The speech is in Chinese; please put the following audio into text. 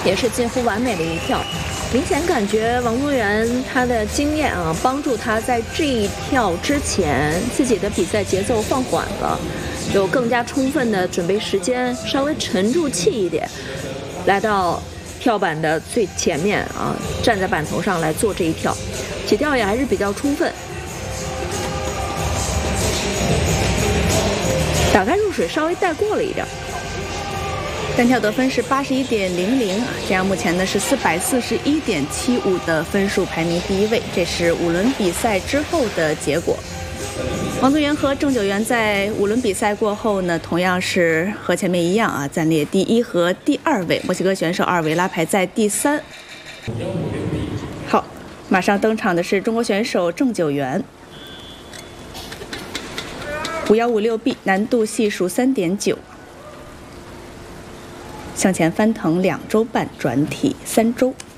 也是近乎完美的一跳。明显感觉王宗源他的经验啊，帮助他在这一跳之前自己的比赛节奏放缓了，有更加充分的准备时间，稍微沉住气一点，来到跳板的最前面啊，站在板头上来做这一跳，起跳也还是比较充分。打开入水稍微带过了一点。 单跳得分是81.00，这样目前呢是441.75的分数排名第一位，这是5轮比赛之后的结果。王宗源和郑九元在5轮比赛过后呢，同样是和前面一样啊，暂列第1和第2位。墨西哥选手阿尔维拉排在第3。好，马上登场的是中国选手郑九元，5156B 难度系数3.9。向前翻腾2周半，转体3周。